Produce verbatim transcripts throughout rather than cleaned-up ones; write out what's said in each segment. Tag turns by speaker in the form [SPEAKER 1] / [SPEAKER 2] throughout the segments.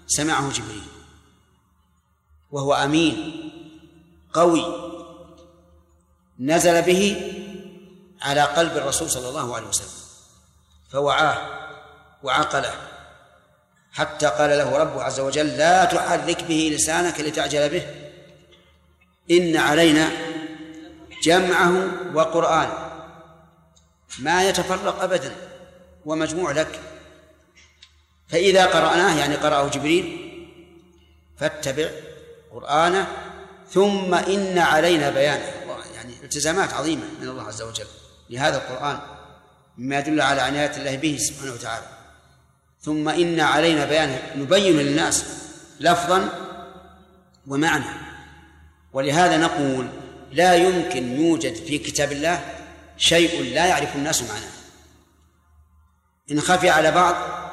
[SPEAKER 1] سمعه جبريل وهو أمين قوي نزل به على قلب الرسول صلى الله عليه وسلم فوعاه وعقله حتى قال له ربه عز وجل لا تحرك به لسانك لتعجل به إن علينا جمعه وقرآن ما يتفرق أبدا ومجموع لك فإذا قرأناه يعني قرأه جبريل فاتبع قرآنه ثم إن علينا بيانه يعني التزامات عظيمة من الله عز وجل لهذا القرآن مما يدل على عناية الله به سبحانه وتعالى ثم إن علينا بيانه نبين للناس لفظا ومعنى ولهذا نقول لا يمكن يوجد في كتاب الله شيء لا يعرف الناس معناه إن خفي على بعض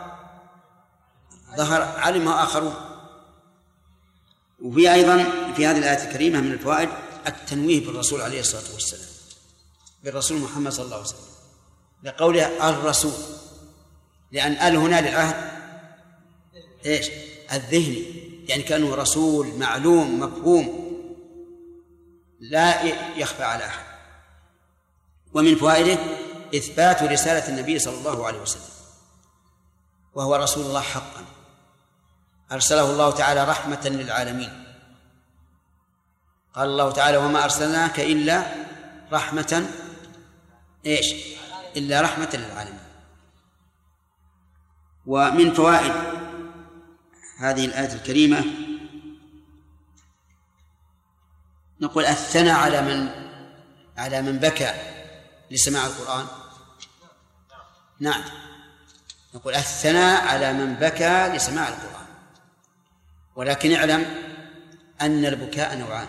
[SPEAKER 1] ظهر علمه آخرون وفي أيضا في هذه الآية الكريمة من الفوائد التنويه بالرسول عليه الصلاة والسلام بالرسول محمد صلى الله عليه وسلم لقوله الرسول لأن ال هنا للعهد إيش الذهني يعني كأنه رسول معلوم مفهوم لا يخفى على أحد ومن فوائده إثبات رسالة النبي صلى الله عليه وسلم وهو رسول الله حقا أرسله الله تعالى رحمة للعالمين قال الله تعالى وما أرسلناك إلا رحمة إيش إلا رحمة للعالمين ومن فوائد هذه الآية الكريمة نقول الثناء على من على من بكى لسماع القرآن نعم نقول الثناء على من بكى لسماع القرآن ولكن اعلم أن البكاء نوعان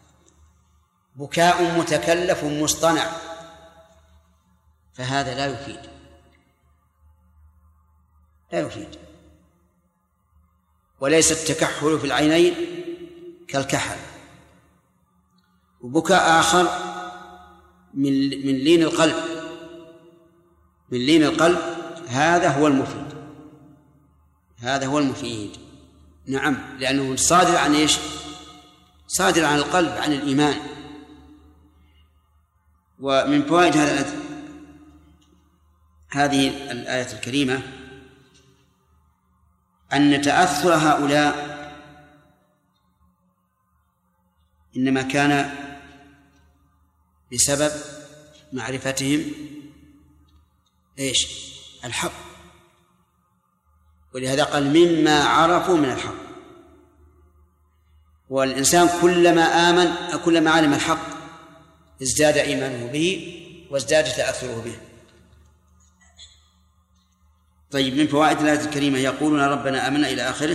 [SPEAKER 1] بكاء متكلف مصطنع فهذا لا يفيد لا يفيد وليس التكحل في العينين كالكحل وبكاء آخر من من لين القلب من لين القلب هذا هو المفيد هذا هو المفيد نعم لأنه صادر عن إيش صادر عن القلب عن الإيمان ومن فوائد هذا هذه الآية الكريمة أن تأثر هؤلاء إنما كان بسبب معرفتهم إيش الحق ولهذا قال مما عرفوا من الحق والإنسان كلما آمن كلما علم الحق ازداد إيمانه به وازداد تأثره به. طيب من فوائد الآية الكريمة يقولون ربنا آمنا إلى آخره.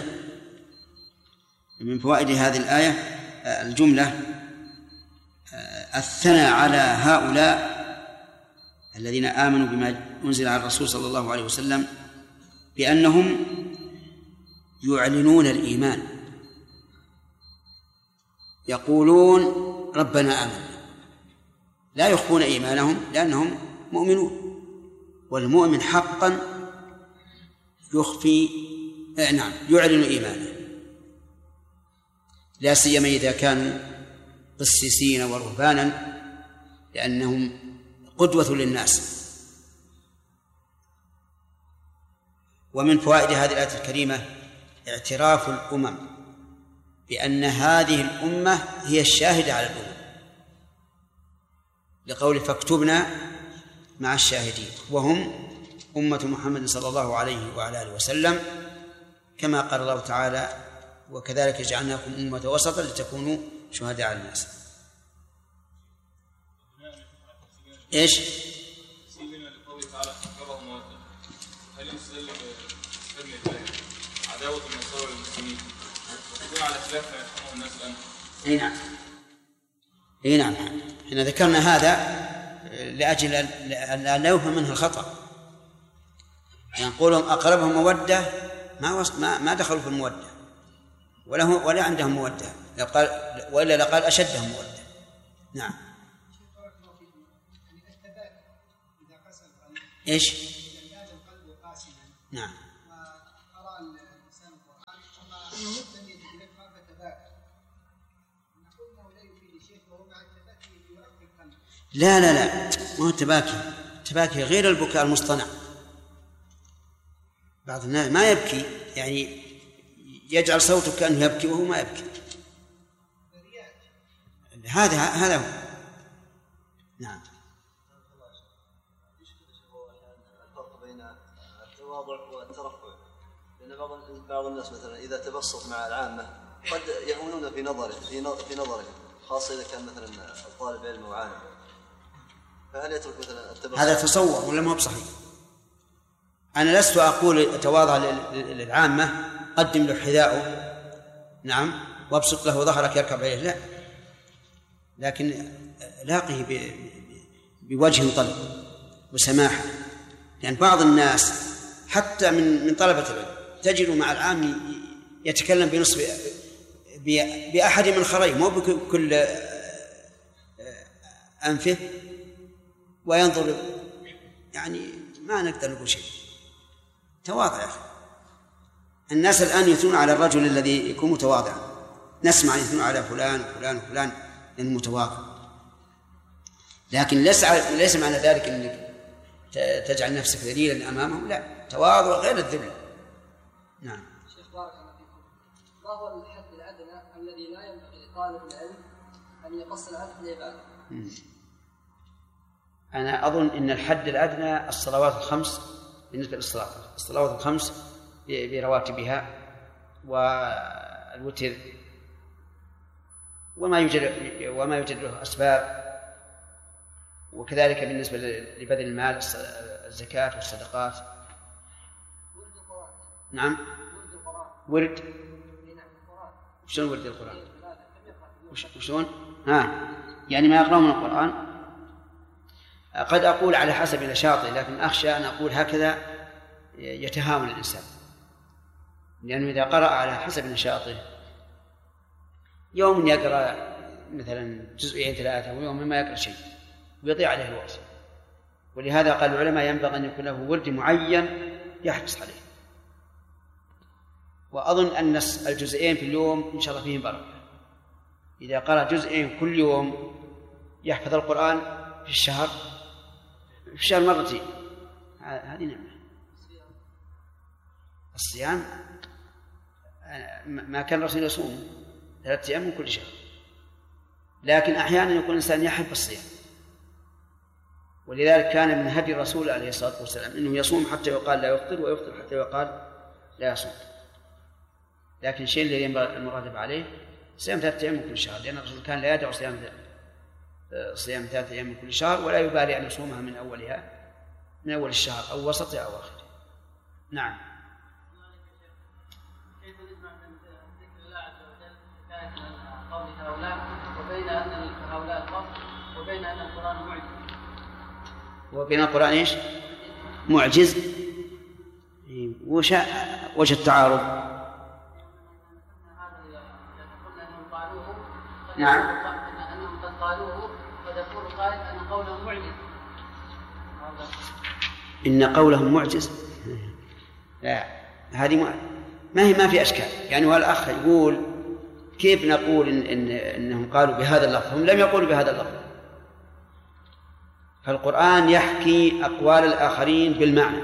[SPEAKER 1] من فوائد هذه الآية الجملة الثناء على هؤلاء الذين آمنوا بما أنزل على الرسول صلى الله عليه وسلم بأنهم يعلنون الإيمان يقولون ربنا آمنا لا يخفون إيمانهم لأنهم مؤمنون والمؤمن حقا يخفي نعم يعلن إيمانه لا سيما إذا كانوا قسيسين ورهبانا لأنهم قدوة للناس. ومن فوائد هذه الآية الكريمة اعتراف الأمم بأن هذه الأمة هي الشاهدة على الأمم لقول فاكتبنا مع الشاهدين وهم أمة محمد صلى الله عليه وعلى آله وسلم كما قال الله تعالى وكذلك جعلناكم أمة وسطا لتكونوا شهداء على الناس. إيش؟
[SPEAKER 2] هل يستدل عداوة النصارى للمسلمين وتكون على خلاف ما يفهمه الناس الآن؟
[SPEAKER 1] أي نعم أي نعم إحنا ذكرنا هذا لأجل أن لا يفهم منه الخطأ يقولون يعني أقربهم مودة ما ما ما دخلوا في المودة ولا ولا عندهم مودة قال وإلا لقال أشدهم مودة. نعم إيش؟ نعم
[SPEAKER 3] وقرأ الإنسان القرآن ثم
[SPEAKER 1] لا لا لا ما هو التباكي، التباكي غير البكاء المصطنع. بعض الناس ما يبكي، يعني يجعل صوته كأنه يبكي وهو ما يبكي. هذا هذا هو. نعم.
[SPEAKER 3] الفرق بين التواضع والترفع، لأن بعض بعض الناس مثلا إذا تبسط مع العامة قد يهونون في نظره في في نظره خاصة إذا كان مثلا الطالب علم أو عالم، فهل يترك مثلا التبسط؟
[SPEAKER 1] هذا تصور ولا ما هو بصحيح؟ أنا لست أقول تواضع للعامة قدم له حذاءه نعم وابسط له ظهرك يركب عليه، لا، لكن لاقه بوجه طلق وسماحة. لأن يعني بعض الناس حتى من من طلبة العلم تجد مع العام يتكلم بنصف بأحد من خريه مو بكل أنفه وينظر، يعني ما نقدر نقول شيء. تواضع يا أخي. الناس الآن يثنون على الرجل الذي يكون متواضعا، نسمع يثنون على فلان وفلان وفلان لأنه متواضع، لكن ليس ليس معنى ذلك أنك تجعل نفسك ذليلا أمامه، لا، تواضع غير الذل. نعم.
[SPEAKER 4] شيخ بارك الله فيكم، ما هو الحد الأدنى الذي لا ينبغي لطالب العلم أن يقصر عنه في العبادة؟
[SPEAKER 1] أنا أظن أن الحد الأدنى الصلوات الخمس بالنسبة للصلاة، الصلوات الخمس برواتبها والوتر وما يوجد وما يوجد له أسباب، وكذلك بالنسبة لبذل المال الزكاة والصدقات. نعم. ورد. شلون ورد القرآن؟ وشلون؟ ها يعني ما يقرأون من القرآن. قد أقول على حسب نشاطه، لكن أخشى أن أقول هكذا يتهاون الإنسان، لأنه إذا قرأ على حسب نشاطه يوم يقرأ مثلا جزئين ثلاثة ويوم ما يقرأ شيء ويضيع عليه الوقت. ولهذا قال العلماء ينبغي أن يكون له ورد معين يحرص عليه. وأظن أن الجزئين في اليوم إن شاء الله فيهم بركة. إذا قرأ جزئين كل يوم يحفظ القرآن في الشهر في الشهر مرتين، هذه نعمة. الصيام ما كان الرسول يصوم ثلاثة أيام من كل شهر، لكن أحيانا يكون الإنسان يحب الصيام، ولذلك كان من هدي الرسول عليه الصلاة والسلام إنه يصوم حتى يقال لا يفطر ويفطر حتى يقال لا يصوم. لكن الشيء الذي ينبغي المراتب عليه صيام ثلاثة أيام من كل شهر، لأن الرسول كان لا يدع صيام صيام ثلاثة أيام من كل شهر ولا يبالي أن يصومها من أولها من أول الشهر أو وسطه أو آخره. نعم.
[SPEAKER 4] كيف نجمع بين ذكر الله عز وجل حكاية قول هؤلاء وبين أن هؤلاء القول وبين أن القرآن معجز؟
[SPEAKER 1] وبين القرآن إيش؟ معجز. وش وجه التعارض؟ نعم.
[SPEAKER 4] أنهم قد قالوه قد يقول قائل أن قولهم معجز.
[SPEAKER 1] إن قولهم معجز؟ لا، هذه ما هي ما في أشكال. يعني والأخ يقول كيف نقول إن, إن إنهم قالوا بهذا اللفظ؟ هم لم يقولوا بهذا اللفظ. فالقرآن يحكي أقوال الآخرين بالمعنى،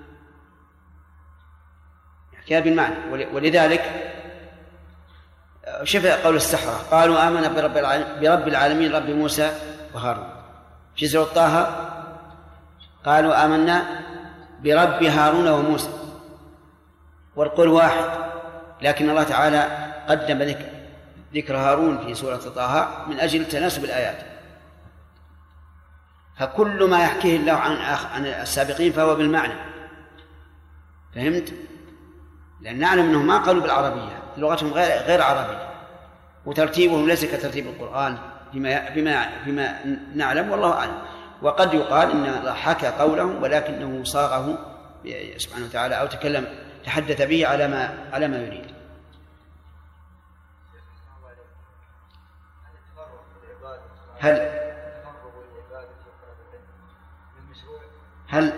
[SPEAKER 1] يحكيها بالمعنى. ولذلك شوف قول السحرة قالوا آمنا برب العالمين, برب العالمين رب موسى وهارون. في سورة طه قالوا آمنا برب هارون وموسى، والقول واحد، لكن الله تعالى قدم ذكر, ذكر هارون في سورة طه من أجل تناسب الآيات. فكل ما يحكيه الله عن, عن السابقين فهو بالمعنى. فهمت؟ لأن نعلم أنهم ما قالوا بالعربية، لغتهم غير, غير عربية، وترتيبهم ليس كترتيب القرآن بما, بما, بما نعلم والله أعلم. وقد يقال إن الله حكى قولهم ولكنه صاغه سبحانه وتعالى أو تكلم تحدث به على ما, على ما يريد. هل هل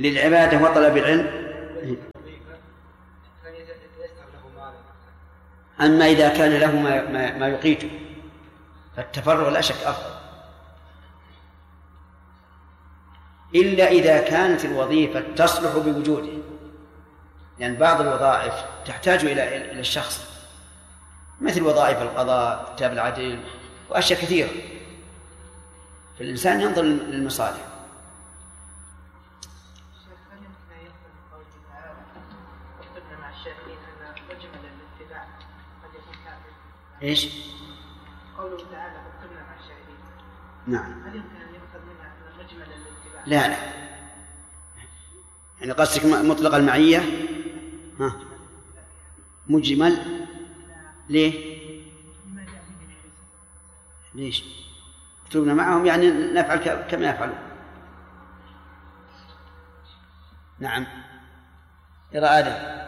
[SPEAKER 1] للعبادة وطلب العلم أما إذا كان له ما, ما, ما يقيته فالتفرغ لا شك أفضل، إلا إذا كانت الوظيفة تصلح بوجوده، لأن يعني بعض الوظائف تحتاج إلى إلى الشخص، مثل وظائف القضاء، كتاب العدل، وأشياء كثيرة، فالإنسان ينظر للمصالح. إيش؟
[SPEAKER 4] قوله تعالى فاكتبنا مع الشاهدين.
[SPEAKER 1] نعم.
[SPEAKER 4] هل يمكن أن يؤخذ منها أن مجمل الاتباع؟
[SPEAKER 1] لا لا، يعني قصدك مطلق المعية؟ ها مجمل ليه؟ ليش؟ اكتبنا معهم يعني نفعل كما يفعلون. نعم. يرى آدم.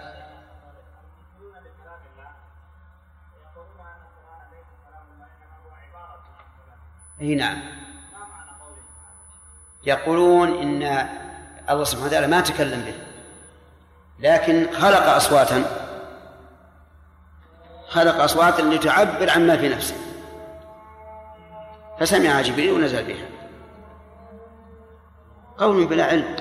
[SPEAKER 1] اي نعم، يقولون إن الله سبحانه وتعالى ما تكلم به، لكن خلق أصواتا خلق أصواتا لتعبر عما في نفسه، فسمعها جبريل ونزل بها. قول بلا علم.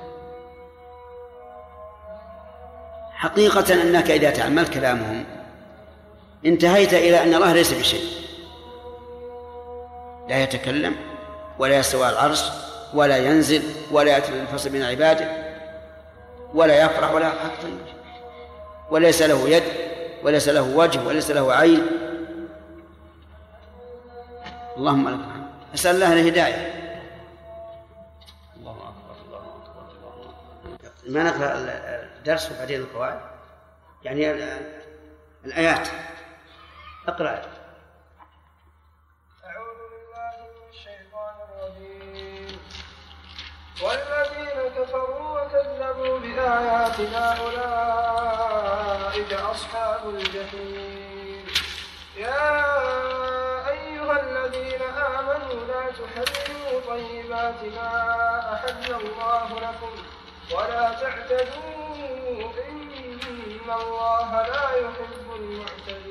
[SPEAKER 1] حقيقة أنك إذا تأملت كلامهم انتهيت إلى أن الله ليس بشيء، لا يتكلم ولا يستوى على العرش ولا ينزل ولا يأتي بالفصل بين عباده ولا يفرح ولا يضحك، وليس له يد وليس له وجه وليس له عين. اللهم لك الحمد. أسأل الله الهداية. الله أكبر الله أكبر الله أكبر. ما نقرأ الدرس وبعدين القواعد، يعني الآيات. اقرأ.
[SPEAKER 5] والذين كفروا وكذبوا بآياتنا أولئك أصحاب الجحيم. يا أيها الذين آمنوا لا تحرموا طيبات ما أحل الله لكم ولا تعتدوا إن الله لا يحب المعتدين.